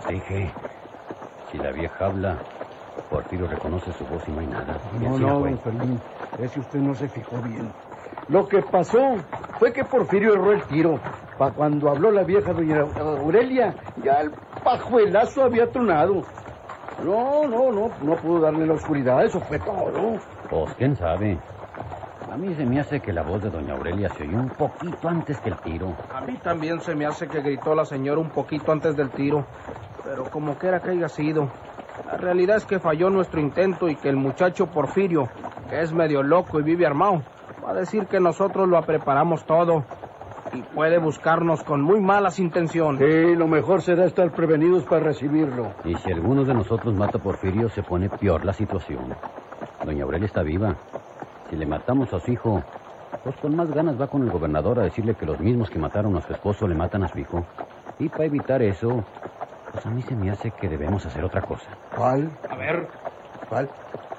Dije, si la vieja habla, Porfirio reconoce su voz y no hay nada. No, don Fermín, es que usted no se fijó bien. Lo que pasó fue que Porfirio erró el tiro. Para cuando habló la vieja doña Aurelia, ya el pajuelazo había tronado. No pudo darle la oscuridad, eso fue todo. Pues, quién sabe. A mí se me hace que la voz de doña Aurelia se oyó un poquito antes que el tiro. A mí también se me hace que gritó la señora un poquito antes del tiro. Pero como quiera que haya sido, la realidad es que falló nuestro intento y que el muchacho Porfirio, que es medio loco y vive armado, va a decir que nosotros lo preparamos todo y puede buscarnos con muy malas intenciones. Sí, lo mejor será estar prevenidos para recibirlo. Y si alguno de nosotros mata a Porfirio, se pone peor la situación. Doña Aurelia está viva. Si le matamos a su hijo, pues con más ganas va con el gobernador a decirle que los mismos que mataron a su esposo le matan a su hijo. Y para evitar eso, pues a mí se me hace que debemos hacer otra cosa. ¿Cuál? A ver. ¿Cuál?